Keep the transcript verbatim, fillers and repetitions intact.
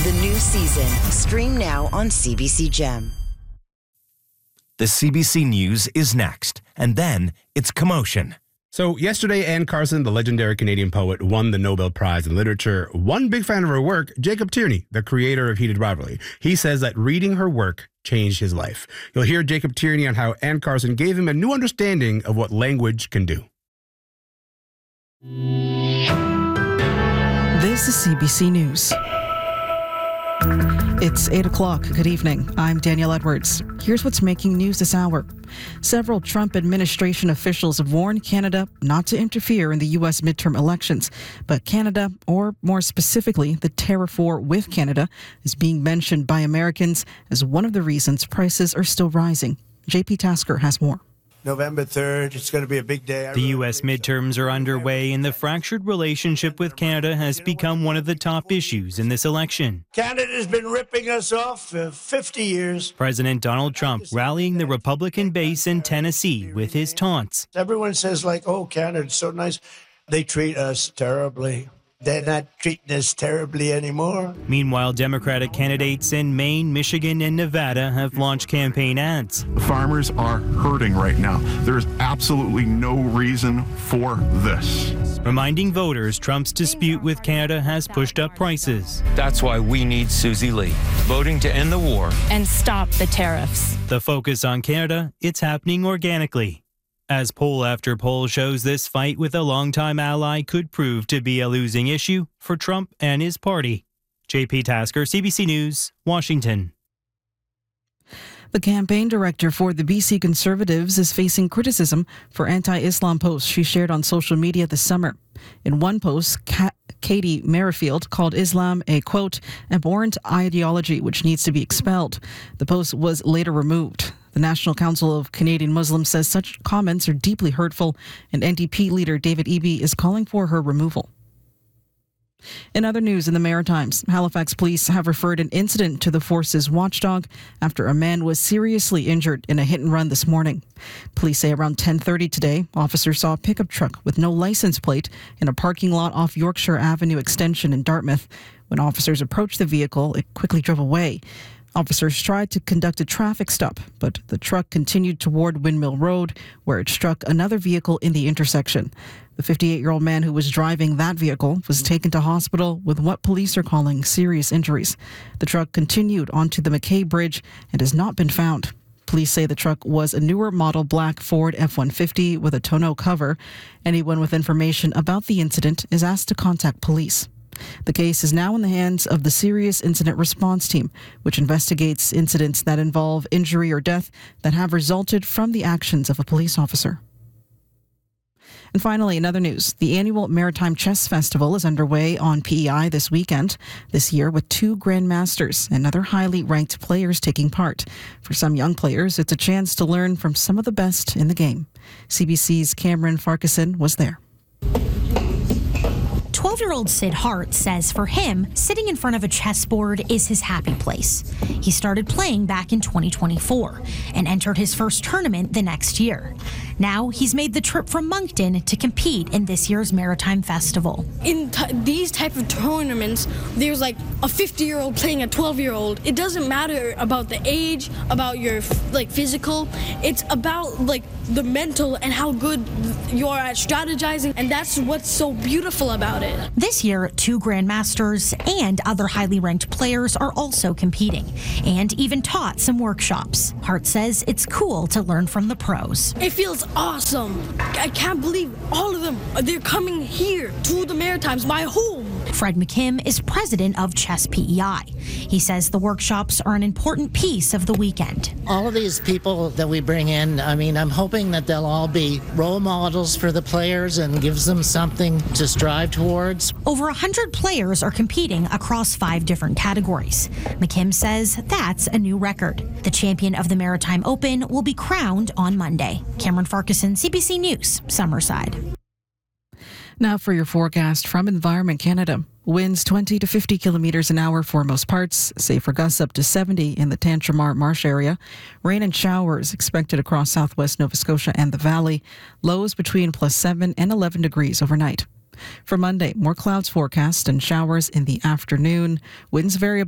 The new season. Stream now on C B C Gem. The C B C News is next, and then it's commotion. So yesterday, Anne Carson, the legendary Canadian poet, won the Nobel Prize in Literature. One big fan of her work, Jacob Tierney, the creator of Heated Rivalry. He says that reading her work changed his life. You'll hear Jacob Tierney on how Anne Carson gave him a new understanding of what language can do. This is C B C News. It's eight o'clock. Good evening. I'm Danielle Edwards. Here's what's making news this hour. Several Trump administration officials have warned Canada not to interfere in the U S midterm elections. But Canada, or more specifically, the tariff war with Canada, is being mentioned by Americans as one of the reasons prices are still rising. J P Tasker has more. November third, it's going to be a big day. The U S midterms are underway, and the fractured relationship with Canada has become one of the top issues in this election. Canada's been ripping us off for fifty years. President Donald Trump rallying the Republican base in Tennessee with his taunts. Everyone says, like, oh, Canada's so nice. They treat us terribly. They're not treating us terribly anymore. Meanwhile, Democratic candidates in Maine, Michigan, and Nevada have launched campaign ads. Farmers are hurting right now. There's absolutely no reason for this. Reminding voters Trump's dispute with Canada has pushed up prices. That's why we need Susie Lee, voting to end the war and stop the tariffs. The focus on Canada, it's happening organically. As poll after poll shows, this fight with a longtime ally could prove to be a losing issue for Trump and his party. J P Tasker, C B C News, Washington. The campaign director for the B C Conservatives is facing criticism for anti-Islam posts she shared on social media this summer. In one post, Ka- Katie Merrifield called Islam a, quote, abhorrent ideology which needs to be expelled. The post was later removed. The National Council of Canadian Muslims says such comments are deeply hurtful, and N D P leader David Eby is calling for her removal. In other news in the Maritimes, Halifax police have referred an incident to the force's watchdog after a man was seriously injured in a hit-and-run this morning. Police say around ten thirty today, officers saw a pickup truck with no license plate in a parking lot off Yorkshire Avenue Extension in Dartmouth. When officers approached the vehicle, it quickly drove away. Officers tried to conduct a traffic stop, but the truck continued toward Windmill Road, where it struck another vehicle in the intersection. The fifty-eight-year-old man who was driving that vehicle was taken to hospital with what police are calling serious injuries. The truck continued onto the McKay Bridge and has not been found. Police say the truck was a newer model black Ford F one fifty with a tonneau cover. Anyone with information about the incident is asked to contact police. The case is now in the hands of the Serious Incident Response Team, which investigates incidents that involve injury or death that have resulted from the actions of a police officer. And finally, in other news, the annual Maritime Chess Festival is underway on P E I this weekend, this year with two grandmasters and other highly ranked players taking part. For some young players, it's a chance to learn from some of the best in the game. C B C's Cameron Farquharson was there. twelve-year-old Sid Hart says for him, sitting in front of a chessboard is his happy place. He started playing back in twenty twenty-four and entered his first tournament the next year. Now he's made the trip from Moncton to compete in this year's Maritime Festival. In t- these type of tournaments, there's like a fifty-year-old playing a twelve-year-old. It doesn't matter about the age, about your like physical. It's about like the mental and how good you are at strategizing, and that's what's so beautiful about it. This year, two grandmasters and other highly ranked players are also competing and even taught some workshops. Hart says it's cool to learn from the pros. It feels awesome. I can't believe all of them, they're coming here to the Maritimes, my home. Fred McKim is president of Chess P E I. He says the workshops are an important piece of the weekend. All of these people that we bring in, I mean, I'm hoping that they'll all be role models for the players and gives them something to strive towards. Over one hundred players are competing across five different categories. McKim says that's a new record. The champion of the Maritime Open will be crowned on Monday. Cameron Farquharson, C B C News, Summerside. Now for your forecast from Environment Canada. Winds twenty to fifty kilometers an hour for most parts, safer gusts up to seventy in the Tantramar Marsh area. Rain and showers expected across southwest Nova Scotia and the Valley. Lows between plus seven and eleven degrees overnight. For Monday, more clouds forecast and showers in the afternoon. Winds variable.